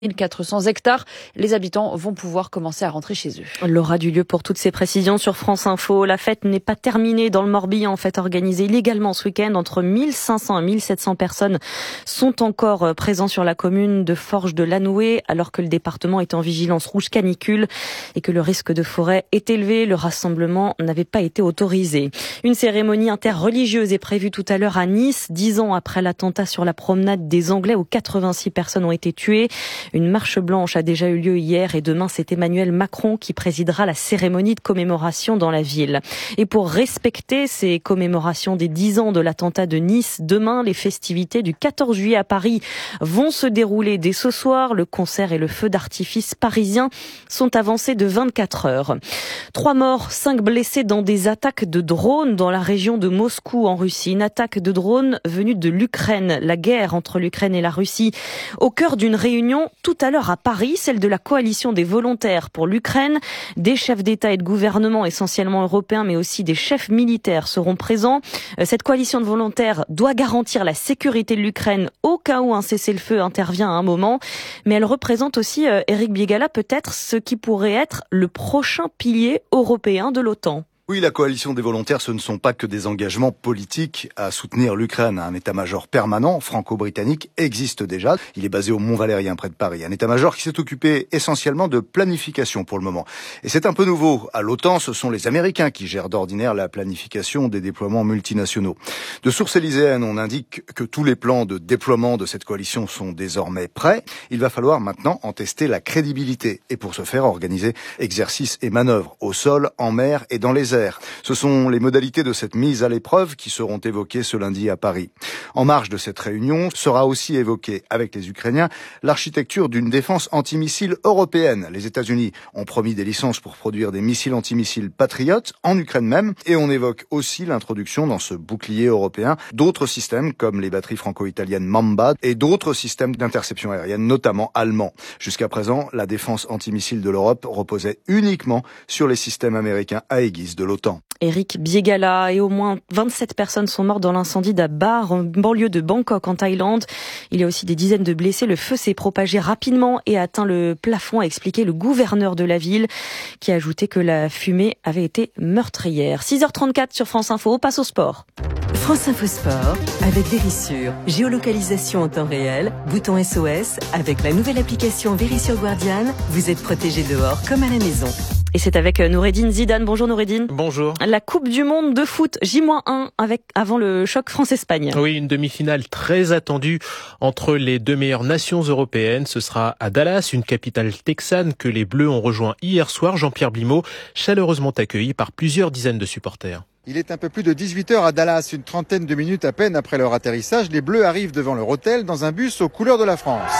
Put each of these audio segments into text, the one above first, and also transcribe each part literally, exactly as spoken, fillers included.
mille quatre cents hectares. Les habitants vont pouvoir commencer à rentrer chez eux. Laura Dulieu pour toutes ces précisions sur France Info. La fête n'est pas terminée dans le Morbihan. Fête organisée illégalement ce week-end. Entre mille cinq cents et mille sept cents personnes sont encore présentes sur la commune de Forges-de-Lanoué, alors que le département est en vigilance rouge canicule et que le risque de forêt est élevé. Le rassemblement n'avait pas été autorisé. Une cérémonie interreligieuse est prévue tout à l'heure à Nice, dix ans après l'attentat sur la promenade des Anglais où quatre-vingt-six personnes ont été tuées. Une marche blanche a déjà eu lieu hier et demain c'est Emmanuel Macron qui présidera la cérémonie de commémoration dans la ville. Et pour respecter ces commémorations des dix ans de l'attentat de Nice, demain les festivités du quatorze juillet à Paris vont se dérouler dès ce soir. Le concert et le feu d'artifice parisien sont avancés de vingt-quatre heures. Trois morts, cinq blessés dans des attaques de drones dans la région de Moscou en Russie. Une attaque de drones venue de l'Ukraine. La guerre entre l'Ukraine et la Russie au cœur d'une réunion tout à l'heure à Paris, celle de la coalition des volontaires pour l'Ukraine. Des chefs d'État et de gouvernement essentiellement européens, mais aussi des chefs militaires seront présents. Cette coalition de volontaires doit garantir la sécurité de l'Ukraine au cas où un cessez-le-feu intervient à un moment. Mais elle représente aussi, euh, Éric Biégala, peut-être ce qui pourrait être le prochain pilier européen de l'OTAN. Oui, la coalition des volontaires, ce ne sont pas que des engagements politiques à soutenir l'Ukraine. Un état-major permanent franco-britannique existe déjà. Il est basé au Mont-Valérien, près de Paris. Un état-major qui s'est occupé essentiellement de planification pour le moment. Et c'est un peu nouveau. À l'OTAN, ce sont les Américains qui gèrent d'ordinaire la planification des déploiements multinationaux. De sources élyséennes, on indique que tous les plans de déploiement de cette coalition sont désormais prêts. Il va falloir maintenant en tester la crédibilité. Et pour ce faire, organiser exercices et manœuvres au sol, en mer et dans les airs. Ce sont les modalités de cette mise à l'épreuve qui seront évoquées ce lundi à Paris. En marge de cette réunion sera aussi évoquée avec les Ukrainiens l'architecture d'une défense antimissile européenne. Les États-Unis ont promis des licences pour produire des missiles antimissiles Patriot en Ukraine même, et on évoque aussi l'introduction dans ce bouclier européen d'autres systèmes comme les batteries franco-italiennes Mamba et d'autres systèmes d'interception aérienne, notamment allemands. Jusqu'à présent, la défense antimissile de l'Europe reposait uniquement sur les systèmes américains à aiguise de l'OTAN. Éric Biégala, et au moins vingt-sept personnes sont mortes dans l'incendie d'Abar, en banlieue de Bangkok en Thaïlande. Il y a aussi des dizaines de blessés. Le feu s'est propagé rapidement et a atteint le plafond, a expliqué le gouverneur de la ville, qui a ajouté que la fumée avait été meurtrière. six heures trente-quatre sur France Info, on passe au sport. France Info Sport avec Vérissure. Géolocalisation en temps réel, bouton S O S. Avec la nouvelle application Vérissure Guardian, vous êtes protégé dehors comme à la maison. Et c'est avec Noureddine Zidane. Bonjour Noureddine. Bonjour. La Coupe du Monde de foot J un avec avant le choc France-Espagne. Oui, une demi-finale très attendue entre les deux meilleures nations européennes. Ce sera à Dallas, une capitale texane que les Bleus ont rejoint hier soir. Jean-Pierre Blimaud, chaleureusement accueilli par plusieurs dizaines de supporters. Il est un peu plus de dix-huit heures à Dallas, une trentaine de minutes à peine après leur atterrissage. Les Bleus arrivent devant leur hôtel dans un bus aux couleurs de la France.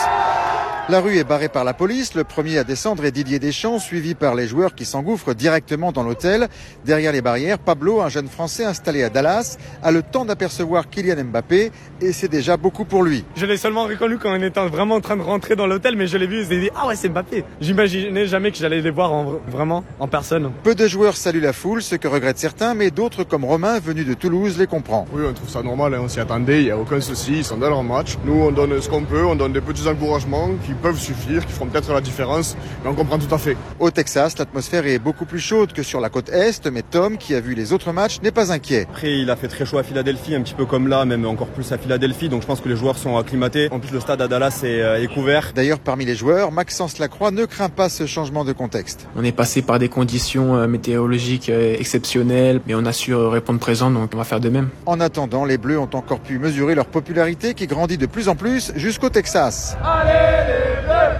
La rue est barrée par la police. Le premier à descendre est Didier Deschamps, suivi par les joueurs qui s'engouffrent directement dans l'hôtel. Derrière les barrières, Pablo, un jeune Français installé à Dallas, a le temps d'apercevoir Kylian Mbappé et c'est déjà beaucoup pour lui. Je l'ai seulement reconnu quand on était vraiment en train de rentrer dans l'hôtel, mais je l'ai vu et j'ai dit « Ah ouais, c'est Mbappé !» J'imaginais jamais que j'allais les voir en, vraiment en personne. Peu de joueurs saluent la foule, ce que regrettent certains, mais d'autres comme Romain, venu de Toulouse, les comprend. Oui, on trouve ça normal, hein, on s'y attendait, il n'y a aucun souci, ils sont dans leur match. Nous, on donne ce qu'on peut, on donne des petits encouragements qui peuvent suffire, qui feront peut-être la différence, mais on comprend tout à fait. Au Texas, l'atmosphère est beaucoup plus chaude que sur la côte Est, mais Tom, qui a vu les autres matchs, n'est pas inquiet. Après, il a fait très chaud à Philadelphie, un petit peu comme là, même encore plus à Philadelphie, donc je pense que les joueurs sont acclimatés. En plus, le stade à Dallas est, euh, est couvert. D'ailleurs, parmi les joueurs, Maxence Lacroix ne craint pas ce changement de contexte. On est passé par des conditions météorologiques exceptionnelles, mais on a su répondre présent, donc on va faire de même. En attendant, les Bleus ont encore pu mesurer leur popularité qui grandit de plus en plus jusqu'au Texas. Allez les Bleus!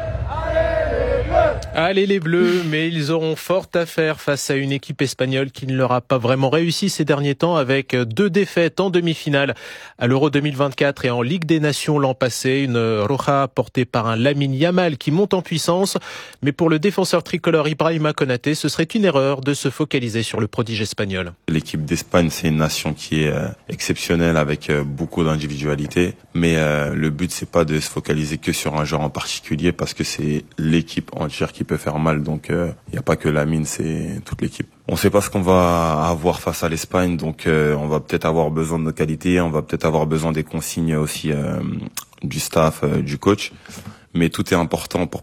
Allez les Bleus, mais ils auront fort à faire face à une équipe espagnole qui ne leur a pas vraiment réussi ces derniers temps avec deux défaites en demi-finale à l'Euro deux mille vingt-quatre et en Ligue des Nations l'an passé. Une roja portée par un Lamine Yamal qui monte en puissance. Mais pour le défenseur tricolore Ibrahima Konaté, ce serait une erreur de se focaliser sur le prodige espagnol. L'équipe d'Espagne, c'est une nation qui est exceptionnelle avec beaucoup d'individualité. Mais euh, le but, c'est pas de se focaliser que sur un joueur en particulier parce que c'est l'équipe entière qui peut faire mal. Donc, il euh, n'y a pas que Lamine, c'est toute l'équipe. On ne sait pas ce qu'on va avoir face à l'Espagne, donc euh, on va peut-être avoir besoin de nos qualités, on va peut-être avoir besoin des consignes aussi euh, du staff, euh, du coach. mais tout est important pour